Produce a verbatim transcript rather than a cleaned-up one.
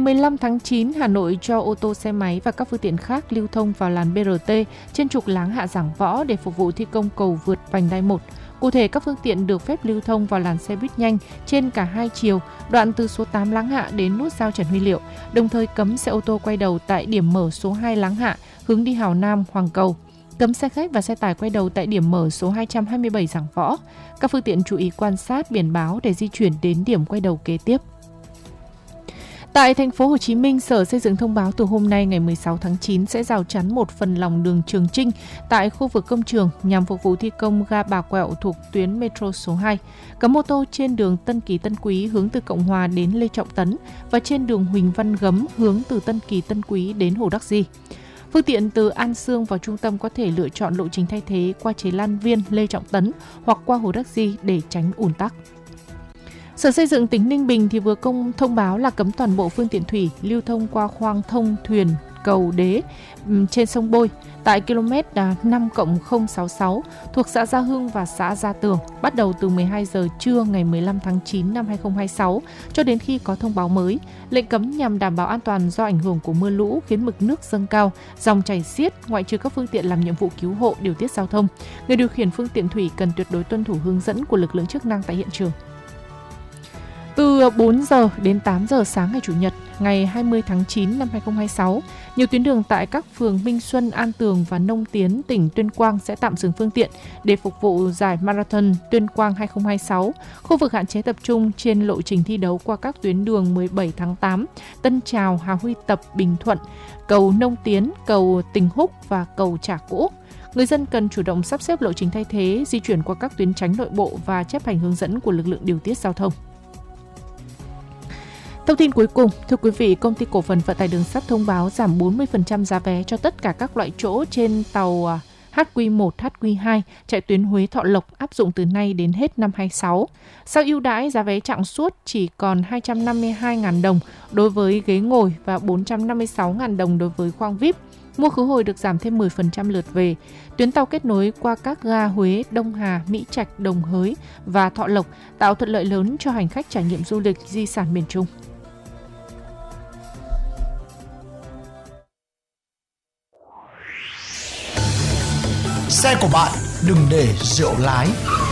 mười lăm tháng chín, Hà Nội cho ô tô, xe máy và các phương tiện khác lưu thông vào làn bê rờ tê trên trục Láng Hạ Giảng Võ để phục vụ thi công cầu vượt vành đai một. Cụ thể, các phương tiện được phép lưu thông vào làn xe buýt nhanh trên cả hai chiều, đoạn từ số tám Láng Hạ đến nút giao Trần Huy Liệu, đồng thời cấm xe ô tô quay đầu tại điểm mở số hai Láng Hạ, hướng đi Hào Nam, Hoàng Cầu. Cấm xe khách và xe tải quay đầu tại điểm mở số hai trăm hai mươi bảy Giảng Võ. Các phương tiện chú ý quan sát biển báo để di chuyển đến điểm quay đầu kế tiếp. Tại thành phố Hồ Chí Minh, Sở Xây dựng thông báo từ hôm nay ngày mười sáu tháng chín sẽ rào chắn một phần lòng đường Trường Chinh tại khu vực công trường nhằm phục vụ thi công ga Bà Quẹo thuộc tuyến metro số hai. Cấm ô tô trên đường Tân Kỳ Tân Quý hướng từ Cộng Hòa đến Lê Trọng Tấn và trên đường Huỳnh Văn Gấm hướng từ Tân Kỳ Tân Quý đến Hồ Đắc Di. Phương tiện từ An Sương vào trung tâm có thể lựa chọn lộ trình thay thế qua chế Lan Viên, Lê Trọng Tấn hoặc qua Hồ Đắc Di để tránh ùn tắc. Sở Xây dựng tỉnh Ninh Bình thì vừa công thông báo là cấm toàn bộ phương tiện thủy lưu thông qua khoang thông thuyền cầu Đế trên sông Bôi tại km năm cộng không sáu sáu thuộc xã Gia Hưng và xã Gia Tường bắt đầu từ mười hai giờ trưa ngày mười lăm tháng chín năm hai nghìn không trăm hai mươi sáu cho đến khi có thông báo mới. Lệnh cấm nhằm đảm bảo an toàn do ảnh hưởng của mưa lũ khiến mực nước dâng cao, dòng chảy xiết, ngoại trừ các phương tiện làm nhiệm vụ cứu hộ, điều tiết giao thông. Người điều khiển phương tiện thủy cần tuyệt đối tuân thủ hướng dẫn của lực lượng chức năng tại hiện trường. Từ bốn giờ đến tám giờ sáng ngày Chủ nhật, ngày hai mươi tháng chín năm hai nghìn không trăm hai mươi sáu, nhiều tuyến đường tại các phường Minh Xuân, An Tường và Nông Tiến, tỉnh Tuyên Quang sẽ tạm dừng phương tiện để phục vụ giải Marathon Tuyên Quang hai nghìn không trăm hai mươi sáu. Khu vực hạn chế tập trung trên lộ trình thi đấu qua các tuyến đường mười bảy tháng tám, Tân Trào, Hà Huy Tập, Bình Thuận, cầu Nông Tiến, cầu Tình Húc và cầu Trà Cũ. Người dân cần chủ động sắp xếp lộ trình thay thế, di chuyển qua các tuyến tránh nội bộ và chấp hành hướng dẫn của lực lượng điều tiết giao thông. Thông tin cuối cùng, thưa quý vị, Công ty Cổ phần Vận tải Đường sắt thông báo giảm bốn mươi phần trăm giá vé cho tất cả các loại chỗ trên tàu hát quy một, hát quy hai chạy tuyến Huế Thọ Lộc áp dụng từ nay đến hết năm hai mươi sáu. Sau ưu đãi, giá vé chặng suốt chỉ còn hai trăm năm mươi hai nghìn đồng đối với ghế ngồi và bốn trăm năm mươi sáu nghìn đồng đối với khoang vi ai pi. Mua khứ hồi được giảm thêm mười phần trăm lượt về. Tuyến tàu kết nối qua các ga Huế, Đông Hà, Mỹ Trạch, Đồng Hới và Thọ Lộc tạo thuận lợi lớn cho hành khách trải nghiệm du lịch di sản miền Trung. Xe của bạn đừng để rượu lái.